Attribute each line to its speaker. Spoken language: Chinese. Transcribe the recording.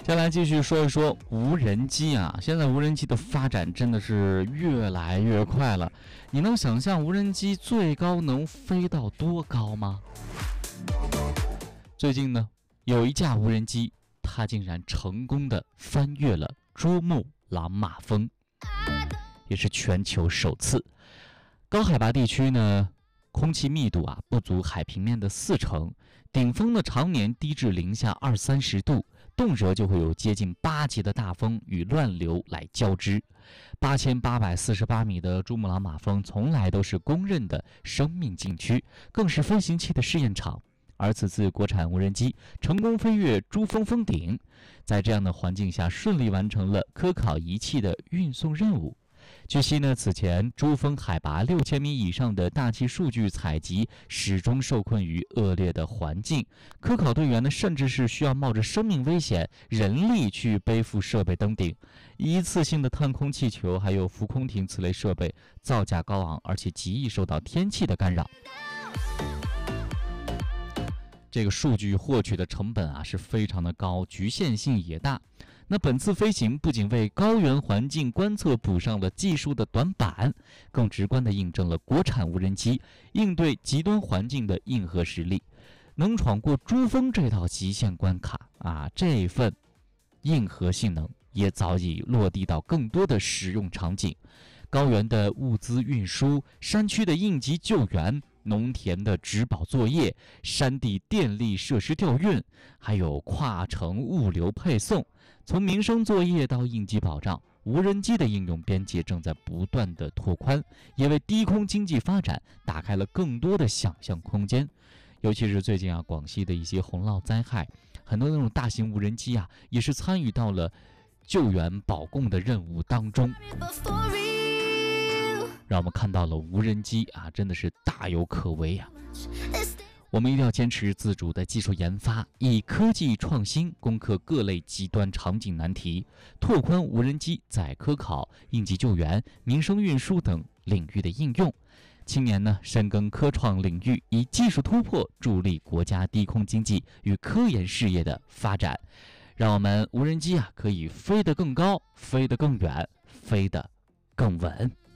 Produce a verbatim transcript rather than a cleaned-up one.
Speaker 1: 接下来继续说一说无人机啊，现在无人机的发展真的是越来越快了。你能想象无人机最高能飞到多高吗？最近呢，有一架无人机，它竟然成功的翻越了珠穆朗玛峰，也是全球首次。高海拔地区呢，空气密度啊不足海平面的四成，顶峰呢常年低至零下二三十度，动辄就会有接近八级的大风与乱流来交织。八千八百四十八米的珠穆朗玛峰从来都是公认的生命禁区，更是飞行器的试验场。而此次国产无人机成功飞越珠峰峰顶，在这样的环境下顺利完成了科考仪器的运送任务。据悉呢，此前珠峰海拔六千米以上的大气数据采集始终受困于恶劣的环境，科考队员呢甚至是需要冒着生命危险，人力去背负设备登顶。一次性的探空气球还有浮空艇此类设备造价高昂，而且极易受到天气的干扰。这个数据获取的成本啊是非常的高，局限性也大。那本次飞行不仅为高原环境观测补上了技术的短板，更直观地印证了国产无人机应对极端环境的硬核实力。能闯过珠峰这道极限关卡啊，这份硬核性能也早已落地到更多的实用场景。高原的物资运输，山区的应急救援，农田的植保作业，山地电力设施调运，还有跨城物流配送，从民生作业到应急保障，无人机的应用边界正在不断的拓宽，也为低空经济发展打开了更多的想象空间。尤其是最近啊，广西的一些洪涝灾害，很多那种大型无人机啊，也是参与到了救援保供的任务当中。让我们看到了无人机啊，真的是大有可为啊！我们一定要坚持自主的技术研发，以科技创新攻克各类极端场景难题，拓宽无人机在科考、应急救援、民生运输等领域的应用。青年呢，深耕科创领域，以技术突破助力国家低空经济与科研事业的发展。让我们无人机啊，可以飞得更高，飞得更远，飞得更稳。